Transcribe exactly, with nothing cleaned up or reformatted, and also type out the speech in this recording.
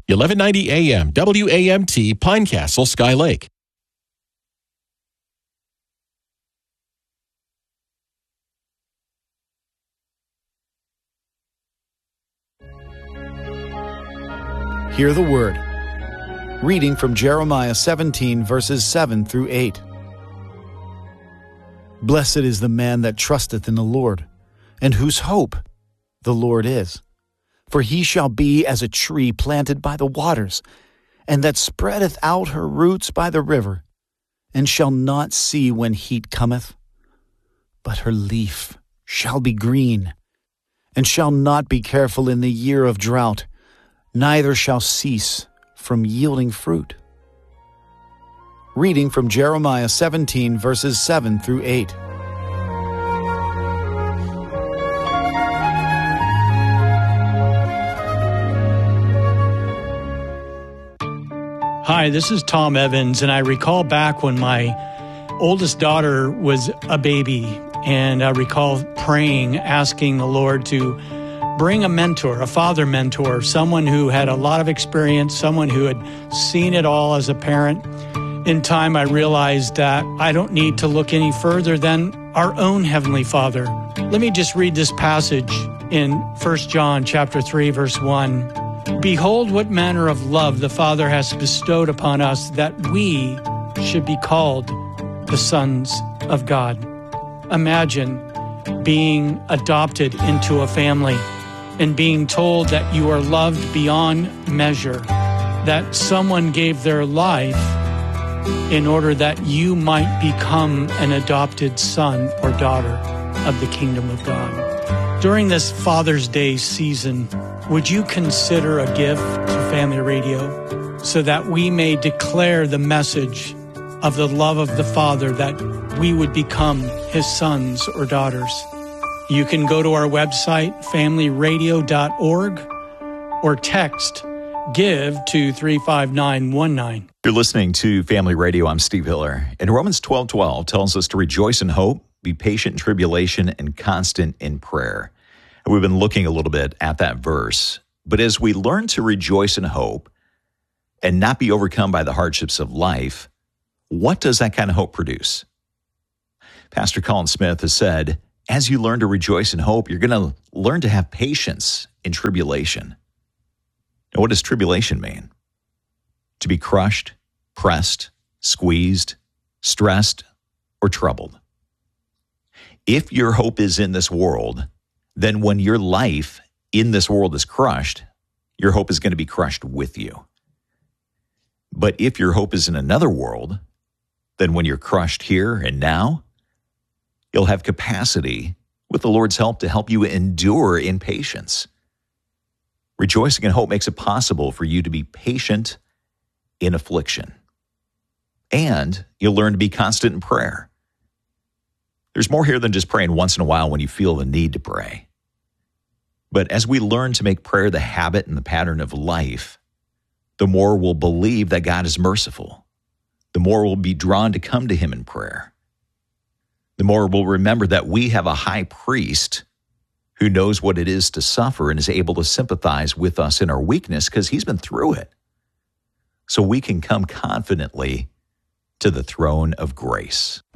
eleven ninety A M, W A M T, Pinecastle, Sky Lake. Hear the word. Reading from Jeremiah seventeen, verses seven through eight. Blessed is the man that trusteth in the Lord, and whose hope the Lord is. For he shall be as a tree planted by the waters, and that spreadeth out her roots by the river, and shall not see when heat cometh. But her leaf shall be green, and shall not be careful in the year of drought, neither shall cease from yielding fruit. Reading from Jeremiah seventeen, verses seven through eight. Hi, this is Tom Evans, and I recall back when my oldest daughter was a baby, and I recall praying, asking the Lord to bring a mentor, a father mentor, someone who had a lot of experience, someone who had seen it all as a parent. In time, I realized that I don't need to look any further than our own Heavenly Father. Let me just read this passage in First John chapter three, verse one. Behold, what manner of love the Father has bestowed upon us, that we should be called the sons of God. Imagine being adopted into a family and being told that you are loved beyond measure, that someone gave their life in order that you might become an adopted son or daughter of the kingdom of God. During this Father's Day season, would you consider a gift to Family Radio so that we may declare the message of the love of the Father, that we would become His sons or daughters? You can go to our website, family radio dot org, or text GIVE to three five nine one nine. You're listening to Family Radio. I'm Steve Hiller. And Romans twelve twelve tells us to rejoice in hope, be patient in tribulation, and constant in prayer. And we've been looking a little bit at that verse. But as we learn to rejoice in hope and not be overcome by the hardships of life, what does that kind of hope produce? Pastor Colin Smith has said, as you learn to rejoice in hope, you're going to learn to have patience in tribulation. Now, what does tribulation mean? To be crushed, pressed, squeezed, stressed, or troubled. If your hope is in this world, then when your life in this world is crushed, your hope is going to be crushed with you. But if your hope is in another world, then when you're crushed here and now, you'll have capacity with the Lord's help to help you endure in patience. Rejoicing in hope makes it possible for you to be patient in affliction. And you'll learn to be constant in prayer. There's more here than just praying once in a while when you feel the need to pray. But as we learn to make prayer the habit and the pattern of life, the more we'll believe that God is merciful. The more we'll be drawn to come to Him in prayer. The more we'll remember that we have a high priest who knows what it is to suffer and is able to sympathize with us in our weakness because He's been through it. So we can come confidently to the throne of grace.